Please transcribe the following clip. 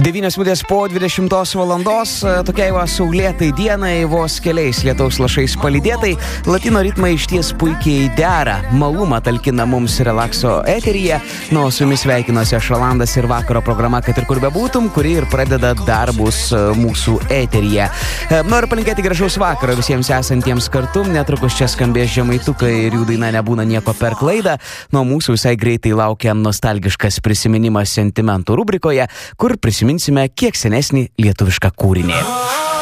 9 minutės po 20 valandos, tokiai va saulėtai dienai, vos keliais lietaus lašais palydėtai, latino ritmai išties puikiai dera, malumą talkina mums relakso eteryje, nu, su jumis sveikinuosi aš Rolandas ir vakaro programa, kad ir kur bebūtum, kuri ir pradeda darbus mūsų eteryje. Noriu palinkėti gražaus vakaro visiems esantiems kartu, netrukus čia skambės Žemaitukai ir jų daina Nebūna nieko per klaidą, nuo mūsų visai greitai laukia nostalgiškas prisiminimas sentimentų rubrikoje, kur prisiminsime kiek senesnį lietuvišką kūrinį.